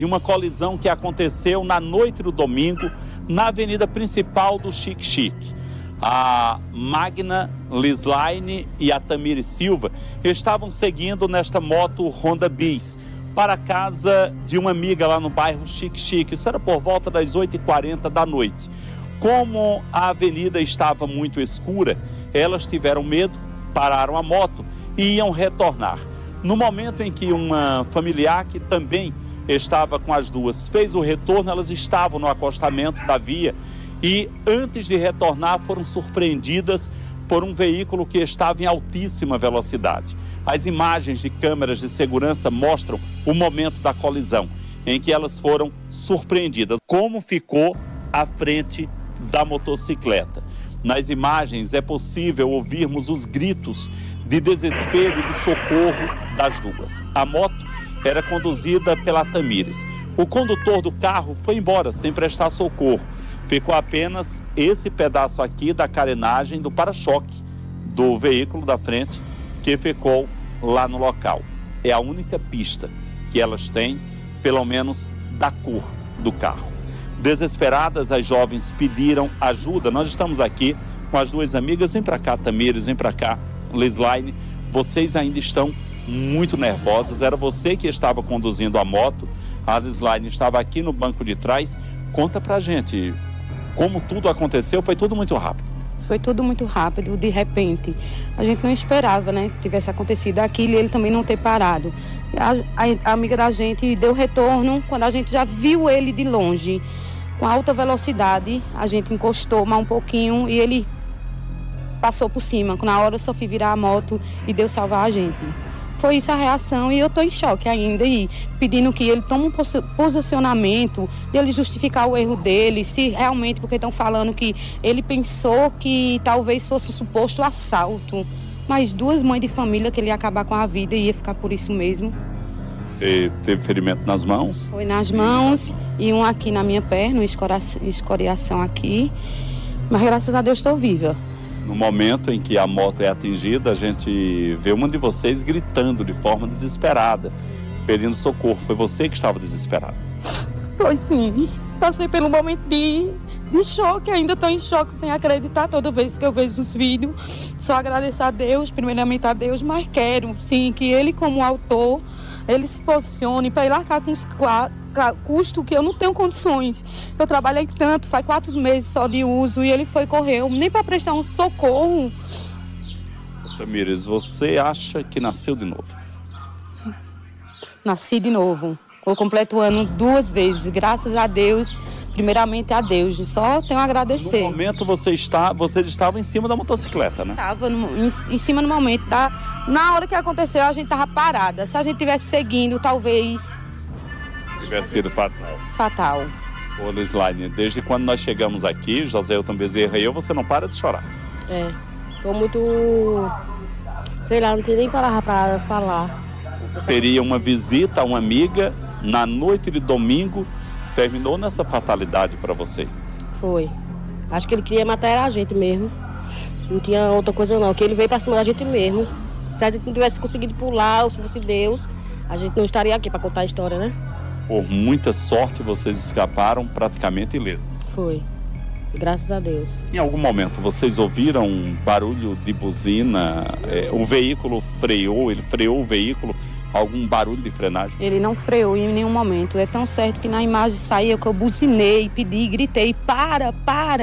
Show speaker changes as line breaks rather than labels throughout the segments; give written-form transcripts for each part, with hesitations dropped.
de uma colisão que aconteceu na noite do domingo na avenida principal do Xique-Xique. A Magna Lisline e a Tamires Silva estavam seguindo nesta moto Honda Bis para a casa de uma amiga lá no bairro Xique-Xique. Isso era por volta das 8h40 da noite. Como a avenida estava muito escura, elas tiveram medo, pararam a moto e iam retornar. No momento em que uma familiar que também estava com as duas fez o retorno, elas estavam no acostamento da via e antes de retornar foram surpreendidas por um veículo que estava em altíssima velocidade. As imagens de câmeras de segurança mostram o momento da colisão em que elas foram surpreendidas. Como ficou a frente da motocicleta? Nas imagens é possível ouvirmos os gritos de desespero e de socorro das duas. A moto era conduzida pela Tamires. O condutor do carro foi embora sem prestar socorro. Ficou apenas esse pedaço aqui da carenagem do para-choque do veículo da frente que ficou lá no local. É a única pista que elas têm, pelo menos da cor do carro. Desesperadas, as jovens pediram ajuda. Nós estamos aqui com as duas amigas. Vem para cá, Tamires, vem para cá, Lisline. Vocês ainda estão muito nervosas. Era você que estava conduzindo a moto. A Lisline estava aqui no banco de trás. Conta pra gente como tudo aconteceu. Foi tudo muito rápido.
Foi tudo muito rápido, de repente. A gente não esperava, né, que tivesse acontecido aquilo e ele também não ter parado. A amiga da gente deu retorno quando a gente já viu ele de longe. Com alta velocidade, a gente encostou mais um pouquinho e ele passou por cima. Na hora eu só fui virar a moto e deu salvar a gente. Foi isso a reação e eu estou em choque ainda e pedindo que ele tome um posicionamento, dele justificar o erro dele, se realmente, porque estão falando que ele pensou que talvez fosse um suposto assalto, mas duas mães de família que ele ia acabar com a vida e ia ficar por isso mesmo.
Você teve ferimento nas mãos?
Foi nas mãos e um aqui na minha perna, uma escoriação aqui, mas graças a Deus estou viva.
No momento em que a moto é atingida, a gente vê uma de vocês gritando de forma desesperada, pedindo socorro. Foi você que estava desesperada?
Foi sim. Passei pelo momento de choque, ainda estou em choque sem acreditar toda vez que eu vejo os vídeos. Só agradecer a Deus, primeiramente a Deus, mas quero sim que ele como autor, ele se posicione para ir largar com os custo que eu não tenho condições. Eu trabalhei tanto, faz 4 meses só de uso e ele correu, nem para prestar um socorro.
Tamires, você acha que nasceu de novo?
Nasci de novo. Eu completo o ano 2 vezes, graças a Deus, primeiramente a Deus. Só tenho a agradecer.
No momento você estava em cima da motocicleta, né?
Estava em cima no momento. Na hora que aconteceu, a gente estava parada. Se a gente estivesse seguindo, talvez
tivesse sido fatal.
Fatal.
Ô, Lisline, desde quando nós chegamos aqui, José Elton Bezerra e eu, você não para de chorar.
Tô muito... sei lá, não tem nem palavra para falar.
Seria uma visita a uma amiga na noite de domingo, terminou nessa fatalidade para vocês?
Foi. Acho que ele queria matar a gente mesmo. Não tinha outra coisa não, que ele veio para cima da gente mesmo. Se a gente não tivesse conseguido pular, ou se fosse Deus, a gente não estaria aqui para contar a história, né?
Por muita sorte, vocês escaparam praticamente ilesos.
Foi. Graças a Deus.
Em algum momento, vocês ouviram um barulho de buzina? O veículo freou, ele freou o veículo? Algum barulho de frenagem?
Ele não freou em nenhum momento. É tão certo que na imagem saía que eu buzinei, pedi, gritei, para!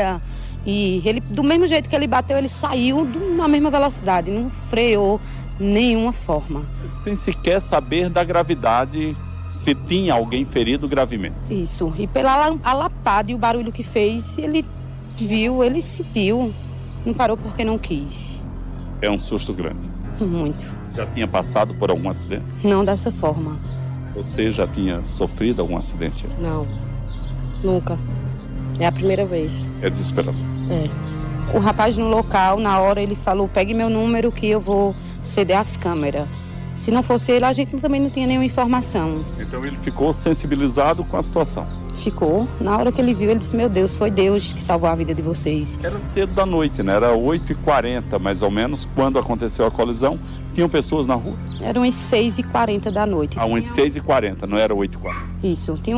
E ele, do mesmo jeito que ele bateu, ele saiu na mesma velocidade. Não freou nenhuma forma.
Sem sequer saber da gravidade, se tinha alguém ferido gravemente.
Isso. E pela lapada e o barulho que fez, ele viu, ele sentiu. Não parou porque não quis.
É um susto grande.
Muito.
Já tinha passado por algum acidente?
Não dessa forma.
Você já tinha sofrido algum acidente?
Não. Nunca. É a primeira vez.
É desesperador.
O rapaz no local, na hora, ele falou, pegue meu número que eu vou ceder as câmeras. Se não fosse ele, a gente também não tinha nenhuma informação.
Então ele ficou sensibilizado com a situação?
Ficou. Na hora que ele viu, ele disse, meu Deus, foi Deus que salvou a vida de vocês.
Era cedo da noite, né? Era 8h40, mais ou menos, quando aconteceu a colisão. Tinham pessoas na rua?
Eram umas 6h40 da noite.
Umas 6h40, não era 8h40.
Isso, tinha